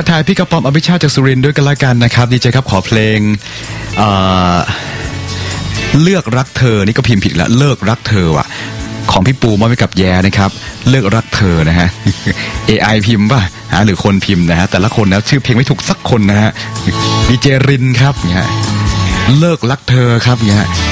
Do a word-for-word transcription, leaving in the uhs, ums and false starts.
ทักทายพี่กระป๋อมอภิชาติจากสุรินทร์ด้วยกันละกันนะครับดีเจครับขอเพลงเอ่อเลือกรักเธอนี่ก็พิมพ์ผิดละเลิกรักเธอว่ะของพี่ปูมอบให้กับแย่นะครับเลิกรักเธอนะฮะ เอ ไอ พิมพ์ป่ะฮะหรือคนพิมพ์นะฮะแต่ละคนนะชื่อเพลงไม่ถูกสักคนนะฮะดีเจรินครับเนี่ยเลิกรักเธอครับเนี่ย